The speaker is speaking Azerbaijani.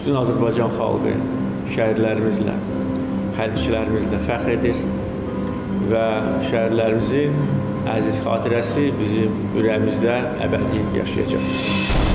bütün Azərbaycan xalqı şəhidlərimizlə, hərbçilərimizlə fəxr edir və şəhidlərimizin əziz xatirəsi bizim ürəyimizdə əbədi yaşayacaq.